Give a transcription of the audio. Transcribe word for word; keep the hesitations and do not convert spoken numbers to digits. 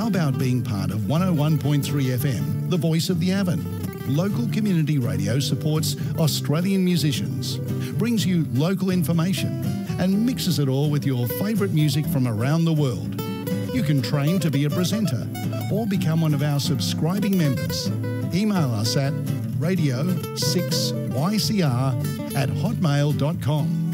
How about being part of one oh one point three F M, the voice of the Avon? Local community radio supports Australian musicians, brings you local information and mixes it all with your favourite music from around the world. You can train to be a presenter or become one of our subscribing members. Email us at radio six y c r at hotmail dot com.